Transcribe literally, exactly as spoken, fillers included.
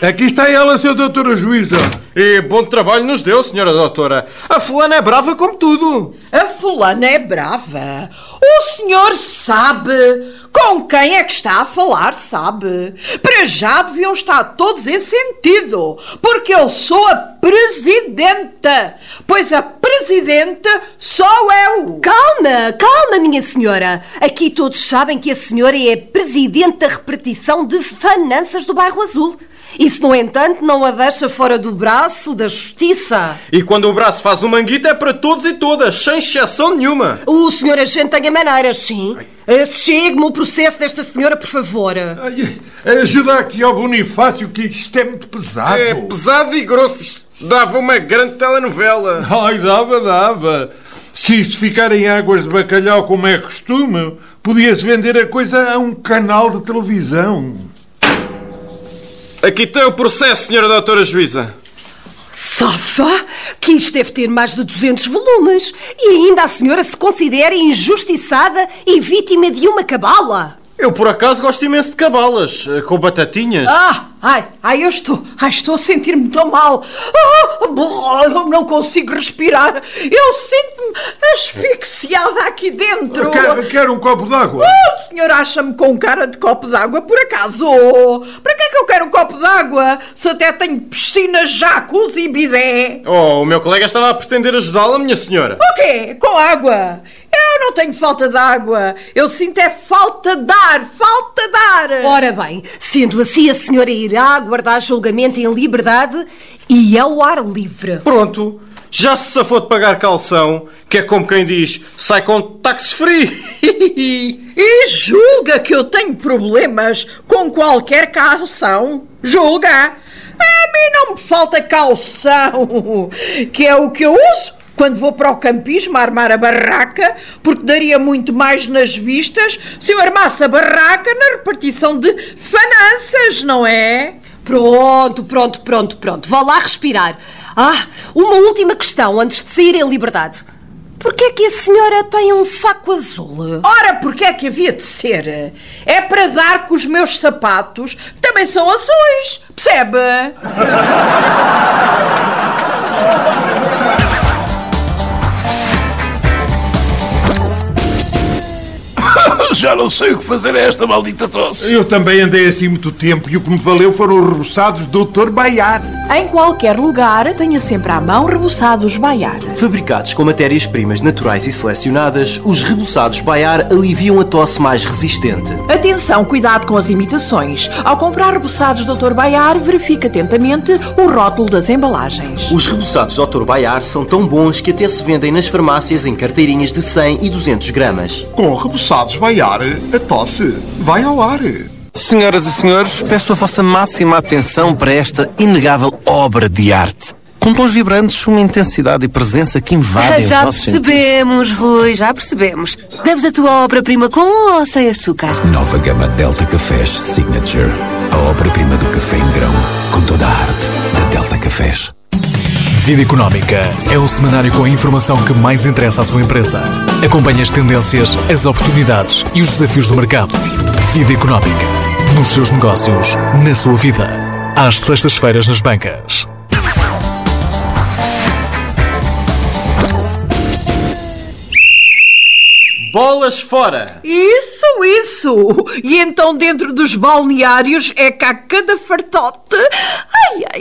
Aqui está ela, senhora doutora Juíza. E bom trabalho nos deu, senhora doutora. A fulana é brava como tudo. A fulana é brava? O senhor sabe com quem é que está a falar, sabe? Para já deviam estar todos em sentido, porque eu sou a presidenta, pois a presidente sou eu. Calma, calma, minha senhora. Aqui todos sabem que a senhora é a presidente da repartição de finanças do Bairro Azul. Isso, no entanto, não a deixa fora do braço da justiça. E quando o braço faz um manguito é para todos e todas, sem exceção nenhuma. O senhor agente tem a maneiras, sim. Chegue-me o processo desta senhora, por favor. Ai, ajuda aqui ao Bonifácio, que isto é muito pesado. É pesado e grosso. Isto dava uma grande telenovela. Ai, dava, dava. Se isto ficar em águas de bacalhau, como é costume, podia-se vender a coisa a um canal de televisão. Aqui tem o processo, senhora doutora Juíza. Safa, que isto deve ter mais de duzentos volumes. E ainda a senhora se considera injustiçada e vítima de uma cabala. Eu, por acaso, gosto imenso de cabalas, com batatinhas. Ah, ai, ai, eu estou, ai, estou a sentir-me tão mal. Ah, não consigo respirar. Eu sinto-me asfixiada aqui dentro. Quer, quer um copo d'água? Oh, o senhor acha-me com cara de copo d'água, por acaso? Para que é que eu quero um copo d'água, se até tenho piscina, jacuzzi e bidé? Oh, o meu colega estava a pretender ajudá-la, minha senhora. O quê? Com água? Eu não tenho falta de água. Eu sinto é falta de ar, falta de ar. Ora bem, sendo assim, a senhora irá aguardar julgamento em liberdade e ao ar livre. Pronto, já se safou de pagar calção, que é como quem diz, sai com tax free. E julga que eu tenho problemas com qualquer calção? Julga? A mim não me falta calção, que é o que eu uso quando vou para o campismo armar a barraca, porque daria muito mais nas vistas se eu armasse a barraca na repartição de finanças, não é? Pronto, pronto, pronto, pronto. Vá lá respirar. Ah, uma última questão antes de sair em liberdade. Porquê é que a senhora tem um saco azul? Ora, porquê é que havia de ser? É para dar que os meus sapatos também são azuis, percebe? Já não sei o que fazer a esta maldita tosse. Eu também andei assim muito tempo e o que me valeu foram os reboçados doutor Baiar. Em qualquer lugar, tenha sempre à mão reboçados Baiar. Fabricados com matérias-primas naturais e selecionadas, os reboçados Baiar aliviam a tosse mais resistente. Atenção, cuidado com as imitações. Ao comprar reboçados doutor Baiar, verifique atentamente o rótulo das embalagens. Os reboçados doutor Baiar são tão bons que até se vendem nas farmácias em carteirinhas de cem e duzentos gramas. Com reboçados Baiar, a tosse vai ao ar. Senhoras e senhores, peço a vossa máxima atenção para esta inegável obra de arte. Com tons vibrantes, uma intensidade e presença que invadem Já os nossos sentidos. percebemos, Rui, já percebemos. Deves a tua obra-prima com ou sem açúcar? Nova gama Delta Cafés Signature. A obra-prima do café em grão, com toda a arte da Delta Cafés. Vida Económica é o semanário com a informação que mais interessa à sua empresa. Acompanhe as tendências, as oportunidades e os desafios do mercado. Vida Económica. Nos seus negócios, na sua vida. Às sextas-feiras nas bancas. Bolas fora! Isso, isso! E então dentro dos balneários é cá cada fartote. Ai, ai,